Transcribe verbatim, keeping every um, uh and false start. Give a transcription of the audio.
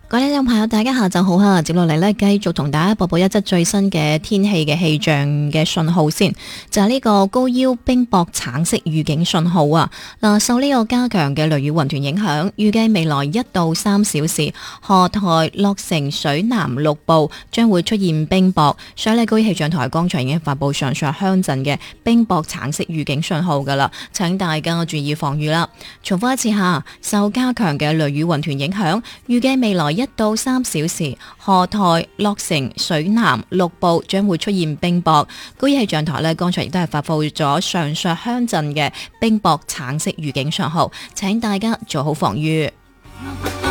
各位聽眾朋友，大家下晝好啊！接落嚟呢，繼續同大家播報一則最新嘅天氣嘅氣象嘅信號先，就係、是、呢個高腰冰雹橙色預警信號啊！嗱，受呢個加強嘅雷雨雲團影響，預計未來一到三小時，河台、洛城、水南六部將會出現冰雹，所以呢，高氣象台剛才已經發佈上述鄉鎮嘅冰雹橙色預警信號噶啦，請大家注意防禦啦。重複一次下，受加強嘅雷雨雲團影響，預計未來一到三小時，河台、洛城、水南六部將會出現冰雹。高氣象台呢，剛才亦都係發布咗上述鄉鎮嘅冰雹橙色預警信號，請大家做好防禦。